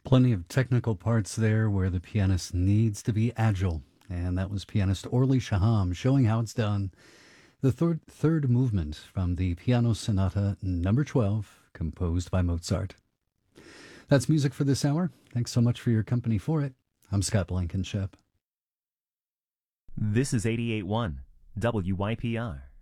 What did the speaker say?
Plenty of technical parts there where the pianist needs to be agile. And that was pianist Orly Shaham showing how it's done. The third movement from the Piano Sonata number 12, composed by Mozart. That's music for this hour. Thanks so much for your company for it. I'm Scott Blankenship. This is 88.1 WYPR.